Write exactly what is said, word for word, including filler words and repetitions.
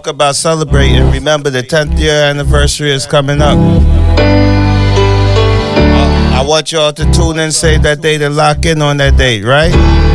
talk about celebrating. Remember, the tenth year anniversary is coming up. I want y'all to tune in, save that date, and lock in on that date, right?